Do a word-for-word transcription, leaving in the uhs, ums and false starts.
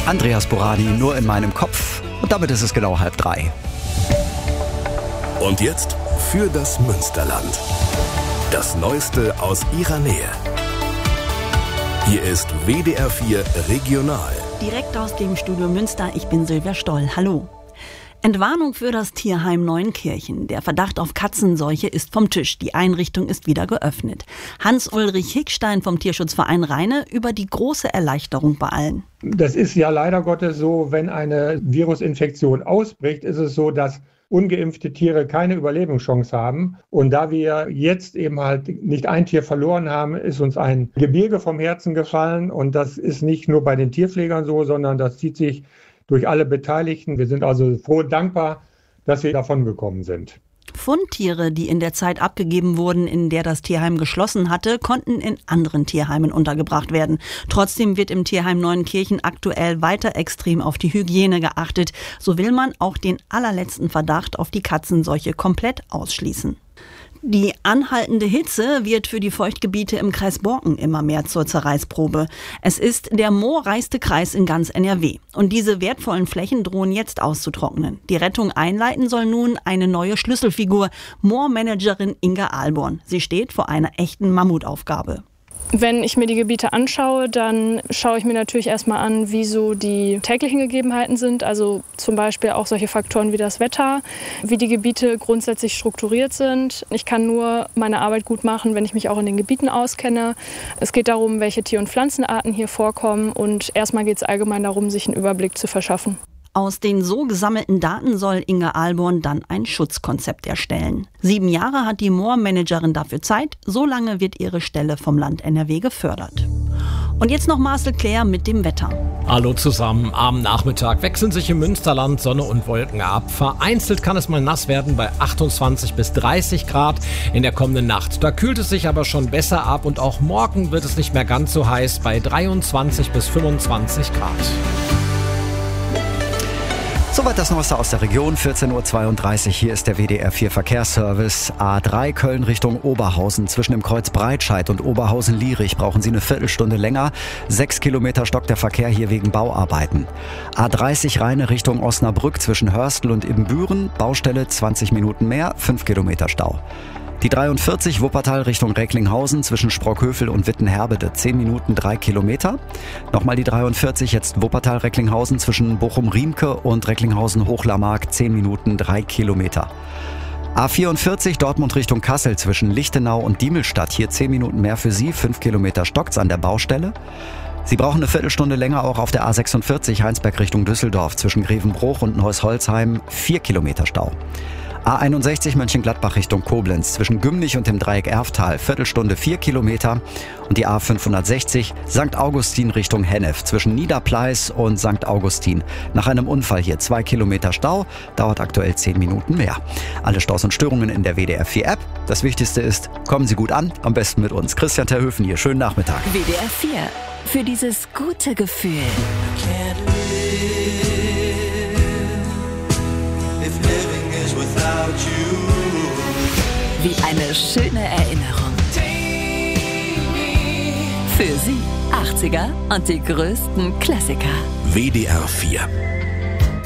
Andreas Borani, nur in meinem Kopf. Und damit ist es genau halb drei. Und jetzt für das Münsterland. Das Neueste aus ihrer Nähe. Hier ist W D R vier Regional. Direkt aus dem Studio Münster, ich bin Silvia Stoll. Hallo. Entwarnung für das Tierheim Neunkirchen. Der Verdacht auf Katzenseuche ist vom Tisch. Die Einrichtung ist wieder geöffnet. Hans-Ulrich Hickstein vom Tierschutzverein Rheine über die große Erleichterung bei allen. Das ist ja leider Gottes so, wenn eine Virusinfektion ausbricht, ist es so, dass ungeimpfte Tiere keine Überlebenschance haben. Und da wir jetzt eben halt nicht ein Tier verloren haben, ist uns ein Gebirge vom Herzen gefallen. Und das ist nicht nur bei den Tierpflegern so, sondern das zieht sich durch alle Beteiligten. Wir sind also froh und dankbar, dass wir davon gekommen sind. Fundtiere, die in der Zeit abgegeben wurden, in der das Tierheim geschlossen hatte, konnten in anderen Tierheimen untergebracht werden. Trotzdem wird im Tierheim Neunkirchen aktuell weiter extrem auf die Hygiene geachtet. So will man auch den allerletzten Verdacht auf die Katzenseuche komplett ausschließen. Die anhaltende Hitze wird für die Feuchtgebiete im Kreis Borken immer mehr zur Zerreißprobe. Es ist der moorreichste Kreis in ganz N R W. Und diese wertvollen Flächen drohen jetzt auszutrocknen. Die Rettung einleiten soll nun eine neue Schlüsselfigur, Moormanagerin Inga Ahlborn. Sie steht vor einer echten Mammutaufgabe. Wenn ich mir die Gebiete anschaue, dann schaue ich mir natürlich erstmal an, wie so die täglichen Gegebenheiten sind. Also zum Beispiel auch solche Faktoren wie das Wetter, wie die Gebiete grundsätzlich strukturiert sind. Ich kann nur meine Arbeit gut machen, wenn ich mich auch in den Gebieten auskenne. Es geht darum, welche Tier- und Pflanzenarten hier vorkommen. Und erstmal geht es allgemein darum, sich einen Überblick zu verschaffen. Aus den so gesammelten Daten soll Inga Ahlborn dann ein Schutzkonzept erstellen. Sieben Jahre hat die Moormanagerin dafür Zeit. So lange wird ihre Stelle vom Land N R W gefördert. Und jetzt noch Marcel Claire mit dem Wetter. Hallo zusammen. Am Nachmittag wechseln sich im Münsterland Sonne und Wolken ab. Vereinzelt kann es mal nass werden bei achtundzwanzig bis dreißig Grad in der kommenden Nacht. Da kühlt es sich aber schon besser ab und auch morgen wird es nicht mehr ganz so heiß bei dreiundzwanzig bis fünfundzwanzig Grad. Soweit das Neueste aus der Region, vierzehn Uhr zweiunddreißig. Hier ist der W D R vier Verkehrsservice. A drei Köln Richtung Oberhausen. Zwischen dem Kreuz Breitscheid und Oberhausen-Lierich brauchen Sie eine Viertelstunde länger. Sechs Kilometer stockt der Verkehr hier wegen Bauarbeiten. A dreißig Rheine Richtung Osnabrück zwischen Hörstel und Ibbenbüren. Baustelle zwanzig Minuten mehr, fünf Kilometer Stau. Die dreiundvierzig Wuppertal Richtung Recklinghausen zwischen Sprockhövel und Wittenherbede. zehn Minuten, drei Kilometer. Nochmal die dreiundvierzig, jetzt Wuppertal-Recklinghausen zwischen Bochum-Riemke und Recklinghausen-Hochlarmark. zehn Minuten, drei Kilometer. A vierundvierzig Dortmund Richtung Kassel zwischen Lichtenau und Diemelstadt. Hier zehn Minuten mehr für Sie. fünf Kilometer stockt's an der Baustelle. Sie brauchen eine Viertelstunde länger auch auf der A sechsundvierzig Heinsberg Richtung Düsseldorf zwischen Grevenbruch und Neuss-Holzheim. vier Kilometer Stau. A einundsechzig Mönchengladbach Richtung Koblenz zwischen Gümnich und dem Dreieck Erftal, Viertelstunde vier Kilometer. Und die A fünfhundertsechzig Sankt Augustin Richtung Hennef zwischen Niederpleis und Sankt Augustin. Nach einem Unfall hier zwei Kilometer Stau, dauert aktuell zehn Minuten mehr. Alle Staus und Störungen in der W D R vier App. Das Wichtigste ist, kommen Sie gut an, am besten mit uns. Christian Terhöfen hier, schönen Nachmittag. W D R vier, für dieses gute Gefühl. Wie eine schöne Erinnerung. Für Sie achtziger und die größten Klassiker. W D R vier